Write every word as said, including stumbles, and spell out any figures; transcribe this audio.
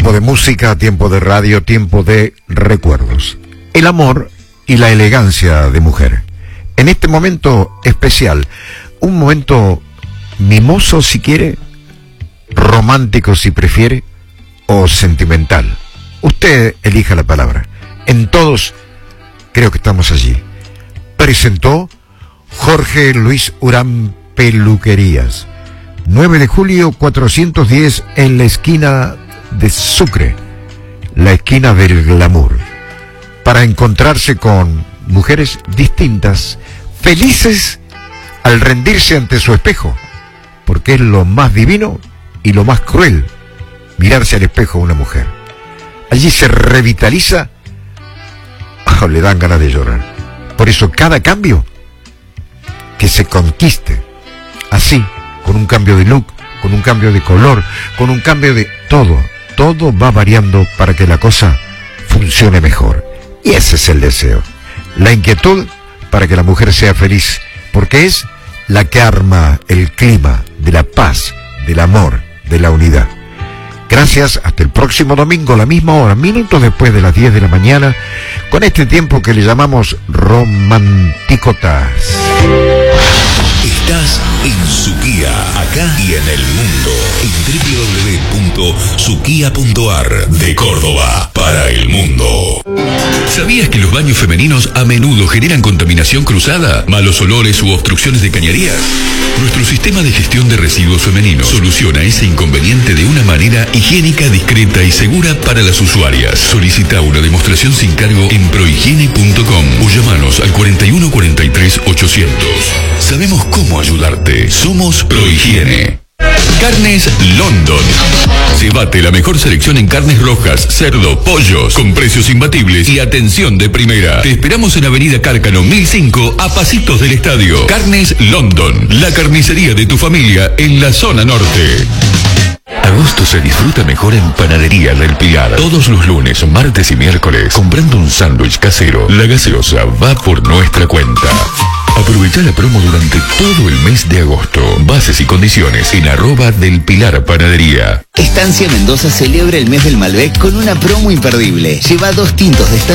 Tiempo de música, tiempo de radio, tiempo de recuerdos. El amor y la elegancia de mujer. En este momento especial, un momento mimoso si quiere, romántico si prefiere, o sentimental. Usted elija la palabra. En todos creo que estamos allí. Presentó Jorge Luis Urán Peluquerías. nueve de julio cuatrocientos diez en la esquina de Sucre, la esquina del glamour, para encontrarse con mujeres distintas, felices al rendirse ante su espejo, porque es lo más divino y lo más cruel mirarse al espejo de una mujer. Allí se revitaliza o le dan ganas de llorar. Por eso cada cambio que se conquiste así, con un cambio de look, con un cambio de color, con un cambio de todo, todo va variando para que la cosa funcione mejor. Y ese es el deseo, la inquietud para que la mujer sea feliz, porque es la que arma el clima de la paz, del amor, de la unidad. Gracias, hasta el próximo domingo a la misma hora, minutos después de las diez de la mañana, con este tiempo que le llamamos Romanticotas. Estás en Suquía, acá y en el mundo, en doble u doble u doble u punto suquía punto a r, de Córdoba para el mundo. ¿Sabías que los baños femeninos a menudo generan contaminación cruzada, malos olores u obstrucciones de cañerías? Nuestro sistema de gestión de residuos femeninos soluciona ese inconveniente de una manera higiénica, discreta y segura para las usuarias. Solicita una demostración sin cargo en prohigiene punto com o llamanos al cuarenta y uno cuarenta y tres ochocientos. Sabemos cómo ayudarte. Somos Prohigiene. Carnes London. Llévate la mejor selección en carnes rojas, cerdo, pollos, con precios imbatibles y atención de primera. Te esperamos en Avenida Cárcano mil cinco, a pasitos del estadio. Carnes London, la carnicería de tu familia en la zona norte. Agosto se disfruta mejor en Panadería del Pilar. Todos los lunes, martes y miércoles, comprando un sándwich casero, la gaseosa va por nuestra cuenta. Aprovecha la promo durante todo el mes de agosto. Bases y condiciones en arroba del Pilar Panadería. Estancia Mendoza celebra el mes del Malbec con una promo imperdible. Lleva dos tintos de estancia